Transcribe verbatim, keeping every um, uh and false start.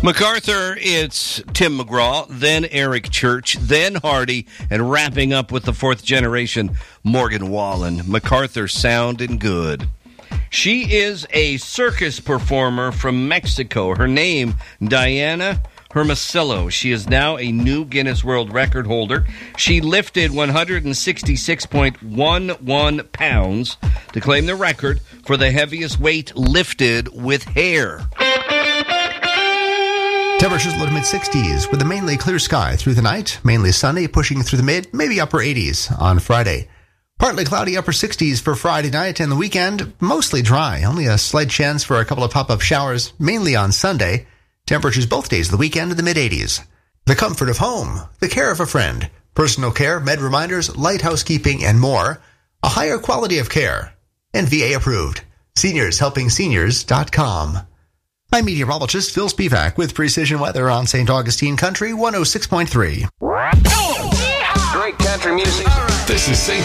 MacArthur, it's Tim McGraw, then Eric Church, then Hardy, and wrapping up with the fourth generation, Morgan Wallen. MacArthur sounding good. She is a circus performer from Mexico. Her name, Diana Hermosillo. She is now a new Guinness World Record holder. She lifted one hundred sixty-six point one one pounds to claim the record for the heaviest weight lifted with hair. Temperatures low to mid-sixties with a mainly clear sky through the night. Mainly sunny, pushing through the mid, maybe upper eighties on Friday. Partly cloudy, upper sixties for Friday night, and the weekend mostly dry. Only a slight chance for a couple of pop-up showers, mainly on Sunday. Temperatures both days of the weekend in the mid-eighties. The comfort of home, the care of a friend, personal care, med reminders, light housekeeping, and more. A higher quality of care. And V A approved. Seniors Helping Seniors dot com. I'm meteorologist Phil Spivak with Precision Weather on Saint Augustine Country one oh six point three. Great country music. This is Saint